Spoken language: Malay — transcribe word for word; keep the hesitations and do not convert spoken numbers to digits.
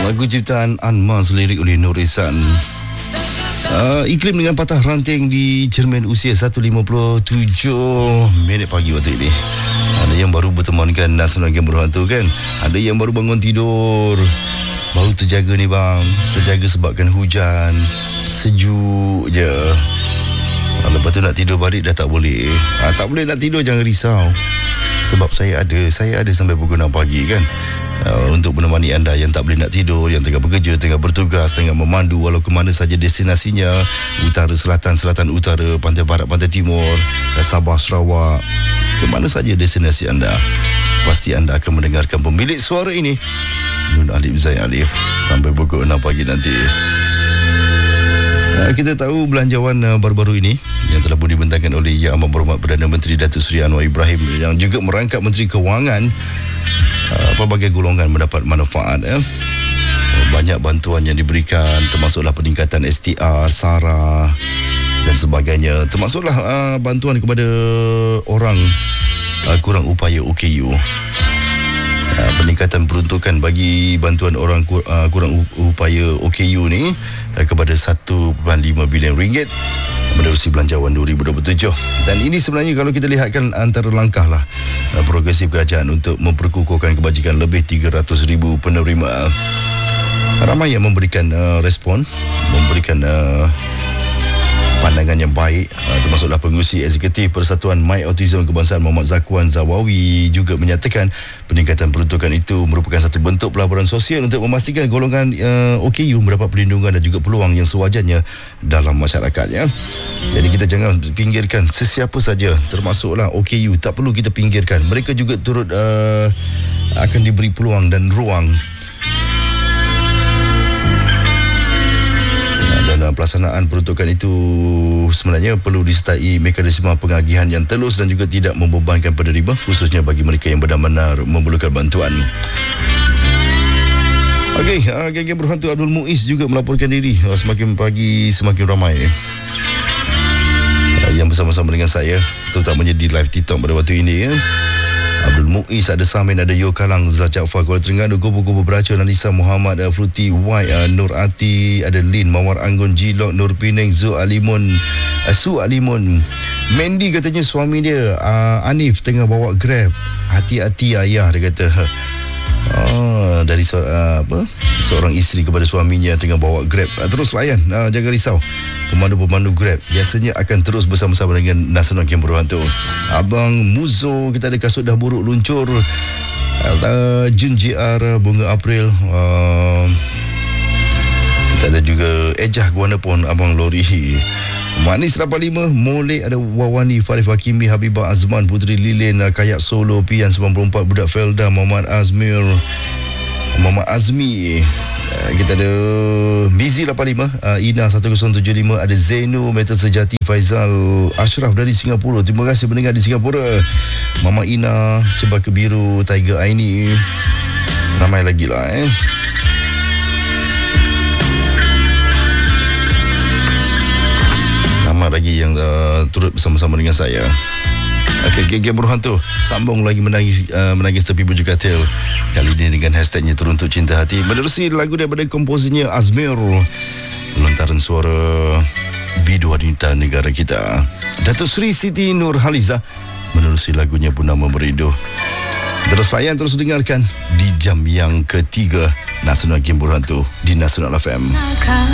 Lagu ciptaan Anmas, lirik oleh Nur Ihsan. Uh, iklim dengan patah ranting di Jerman, usia seratus lima puluh tujuh minit pagi waktu ini. Ada yang baru bertemankan Nasional Game Berhantu kan. Ada yang baru bangun tidur, baru terjaga ni bang. Terjaga sebabkan hujan, sejuk je. Lepas tu nak tidur balik dah tak boleh. ha, Tak boleh nak tidur, jangan risau. Sebab saya ada Saya ada sampai pukul enam pagi kan, uh, untuk menemani anda yang tak boleh nak tidur, yang tengah bekerja, tengah bertugas, tengah memandu walau ke mana saja destinasinya. Utara, selatan, selatan, utara, pantai barat, pantai timur, Sabah, Sarawak, ke mana saja destinasi anda, pasti anda akan mendengarkan pemilik suara ini, Nun Alif Zain Alif, sampai pukul enam pagi nanti. Uh, kita tahu belanjawan uh, baru-baru ini yang telah pun dibentangkan oleh Yang Amat Berhormat Perdana Menteri Datuk Seri Anwar Ibrahim, yang juga merangkap Menteri Kewangan, uh, pelbagai golongan mendapat manfaat. Eh. Banyak bantuan yang diberikan, termasuklah peningkatan S T R, SARA dan sebagainya, termasuklah uh, bantuan kepada orang uh, kurang upaya O K U. Uh, peningkatan peruntukan bagi bantuan orang kur, uh, kurang upaya O K U ni uh, kepada satu perpuluhan lima bilion ringgit menerusi belanjawan dua ribu dua puluh tujuh. Dan ini sebenarnya kalau kita lihatkan antara langkah lah uh, progresif kerajaan untuk memperkukuhkan kebajikan lebih tiga ratus ribu penerima. Ramai yang memberikan uh, respon, memberikan uh, pandangan yang baik, uh, termasuklah pengurusi eksekutif Persatuan My Autism Kebangsaan Muhammad Zakwan Zawawi juga menyatakan peningkatan peruntukan itu merupakan satu bentuk pelaburan sosial untuk memastikan golongan uh, O K U mendapat perlindungan dan juga peluang yang sewajarnya dalam masyarakat ya. Jadi kita jangan pinggirkan sesiapa saja, termasuklah O K U, tak perlu kita pinggirkan. Mereka juga turut uh, akan diberi peluang dan ruang. Dan pelaksanaan peruntukan itu sebenarnya perlu disertai mekanisme pengagihan yang telus dan juga tidak membebankan penerima, khususnya bagi mereka yang benar-benar memerlukan bantuan. Okey, uh, geng-geng berhantu Abdul Muiz juga melaporkan diri. Uh, semakin pagi semakin ramai uh, yang bersama-sama dengan saya, terutamanya di live TikTok pada waktu ini ya. Abdul Muiz, ada Samin, ada Yo Kalang, Zah Jaafar, Kuala Terengganu, Kubu-Kubu Beracun, Anissa Muhammad, uh, Fruity White, uh, Nur Ati, ada Lin, Mawar Anggun, Jilok, Nur Penang, Zu Alimun, uh, Su Alimun. Mandy katanya suami dia, uh, Anif, tengah bawa Grab. Hati-hati ayah, dia kata. Oh, dari so, uh, apa? seorang isteri kepada suaminya tengah bawa Grab. Uh, terus layan, uh, jangan risau. Pemandu-pemandu Grab biasanya akan terus bersama-sama dengan Nasional Game Berhantu. Abang Muzo, kita ada kasut dah buruk luncur. Uh, Jun J R, Bunga April. Uh, kita ada juga Ejah Guana pun, Abang Lori. Manis lapan puluh lima, Molek, ada Wawani, Farif Hakimi, Habibah Azman, Puteri Lilin, Kayak Solo, Pian sembilan puluh empat, Budak Felda, Muhammad Azmir, Muhammad Azmi. Kita ada Mizi lapan puluh lima, Ina seribu tujuh puluh lima, ada Zainu, Metal Sejati, Faizal, Ashraf dari Singapura. Terima kasih mendengar di Singapura. Mama Ina, Cempaka Biru, Tiger Aini. Ramai lagi lah eh. Ramai lagi yang uh, turut bersama-sama dengan saya. Okey, geng-geng berhantu sambung lagi menangis uh, menangis tepi bujur katil. Kali ini dengan hashtagnya Teruntuk Cinta Hati, menerusi lagu daripada komposisinya Azmir, lantaran suara bidu wanita negara kita Datuk Seri Siti Nurhaliza, menerusi lagunya Purnama Merindu. Terus layan, terus dengarkan di jam yang ketiga Nasional Game Berhantu di Nasional F M.